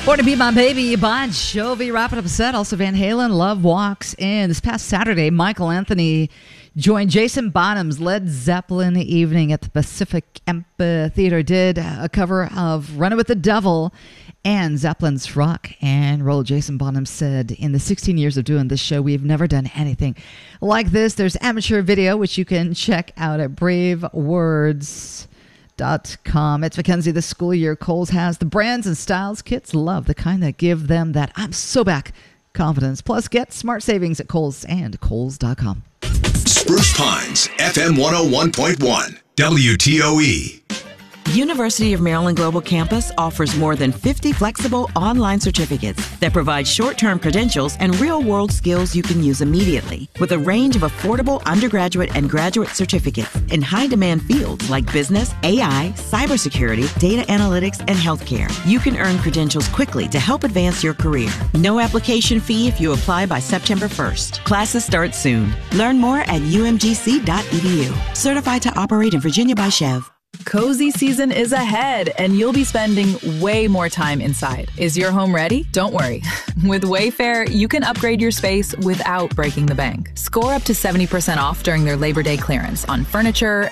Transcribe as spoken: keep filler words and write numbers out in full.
Born to Be My Baby, Bon Jovi wrapping up a set. Also Van Halen, Love Walks In. This past Saturday, Michael Anthony joined Jason Bonham's Led Zeppelin evening at the Pacific Amphitheater. Did a cover of Running with the Devil and Zeppelin's Rock and Roll. Jason Bonham said, in the sixteen years of doing this show, we've never done anything like this. There's amateur video, which you can check out at brave words dot com. It's Mackenzie. This school year, Kohl's has the brands and styles kids love, the kind that give them that I'm so back confidence. Plus, get smart savings at Kohl's and Kohl's dot com. Spruce Pines, F M one oh one point one, W T O E. University of Maryland Global Campus offers more than fifty flexible online certificates that provide short-term credentials and real-world skills you can use immediately, with a range of affordable undergraduate and graduate certificates in high-demand fields like business, A I, cybersecurity, data analytics, and healthcare. You can earn credentials quickly to help advance your career. No application fee if you apply by September first. Classes start soon. Learn more at U M G C dot E D U. Certified to operate in Virginia by Chev. Cozy season is ahead, and you'll be spending way more time inside. Is your home ready? Don't worry. With Wayfair, you can upgrade your space without breaking the bank. Score up to seventy percent off during their Labor Day clearance on furniture,